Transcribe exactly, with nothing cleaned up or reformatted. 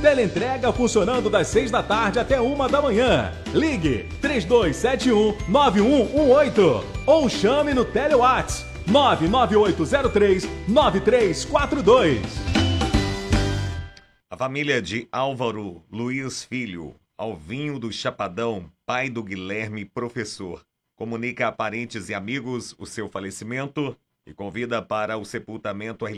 Teleentrega funcionando das seis da tarde até uma da manhã. Ligue três dois sete um, nove um um oito ou chame no Telewhats nove nove oito zero três, nove três quatro dois. A família de Álvaro Luiz Filho, Alvinho do Chapadão, pai do Guilherme, professor, comunica a parentes e amigos o seu falecimento e convida para o sepultamento